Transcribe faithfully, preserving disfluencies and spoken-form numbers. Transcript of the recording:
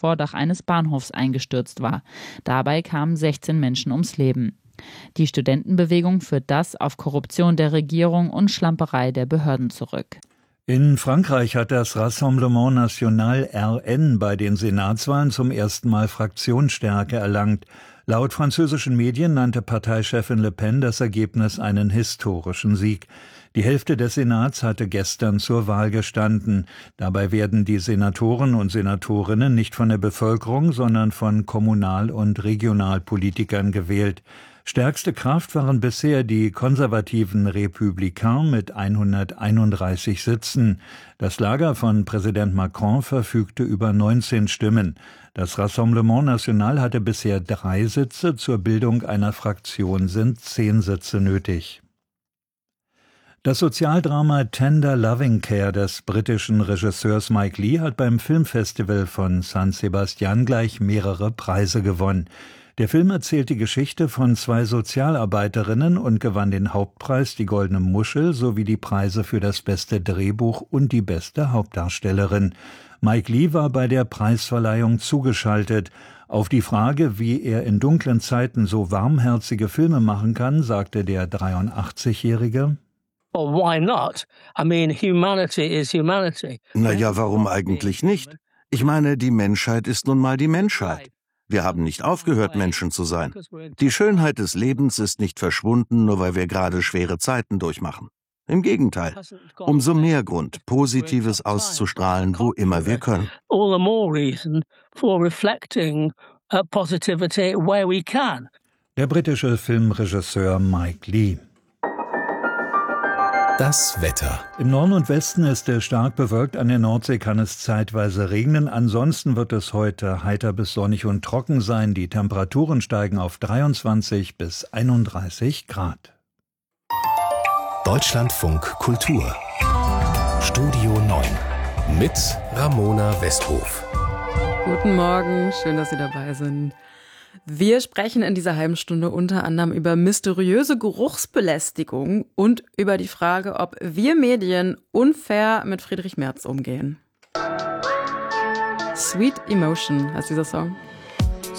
Vordach eines Bahnhofs eingestürzt war. Dabei kamen sechzehn Menschen ums Leben. Die Studentenbewegung führt das auf Korruption der Regierung und Schlamperei der Behörden zurück. In Frankreich hat das Rassemblement National R N bei den Senatswahlen zum ersten Mal Fraktionsstärke erlangt. Laut französischen Medien nannte Parteichefin Le Pen das Ergebnis einen historischen Sieg. Die Hälfte des Senats hatte gestern zur Wahl gestanden. Dabei werden die Senatoren und Senatorinnen nicht von der Bevölkerung, sondern von Kommunal- und Regionalpolitikern gewählt. Stärkste Kraft waren bisher die konservativen Républicains mit hunderteinunddreißig Sitzen. Das Lager von Präsident Macron verfügte über neunzehn Stimmen. Das Rassemblement National hatte bisher drei Sitze. Zur Bildung einer Fraktion sind zehn Sitze nötig. Das Sozialdrama Tender Loving Care des britischen Regisseurs Mike Leigh hat beim Filmfestival von San Sebastian gleich mehrere Preise gewonnen. Der Film erzählt die Geschichte von zwei Sozialarbeiterinnen und gewann den Hauptpreis, die Goldene Muschel, sowie die Preise für das beste Drehbuch und die beste Hauptdarstellerin. Mike Leigh war bei der Preisverleihung zugeschaltet. Auf die Frage, wie er in dunklen Zeiten so warmherzige Filme machen kann, sagte der dreiundachtzigjährige: Well, why not? I mean, humanity is humanity. Na ja, warum eigentlich nicht? Ich meine, die Menschheit ist nun mal die Menschheit. Wir haben nicht aufgehört, Menschen zu sein. Die Schönheit des Lebens ist nicht verschwunden, nur weil wir gerade schwere Zeiten durchmachen. Im Gegenteil, umso mehr Grund, Positives auszustrahlen, wo immer wir können. All the more reason for reflecting uh, positivity where we can. Der britische Filmregisseur Mike Leigh. Das Wetter. Im Norden und Westen ist es stark bewölkt, an der Nordsee kann es zeitweise regnen. Ansonsten wird es heute heiter bis sonnig und trocken sein. Die Temperaturen steigen auf dreiundzwanzig bis einunddreißig Grad. Deutschlandfunk Kultur. Studio neun mit Ramona Westhof. Guten Morgen, schön, dass Sie dabei sind. Wir sprechen in dieser halben Stunde unter anderem über mysteriöse Geruchsbelästigung und über die Frage, ob wir Medien unfair mit Friedrich Merz umgehen. Sweet Emotion heißt dieser Song.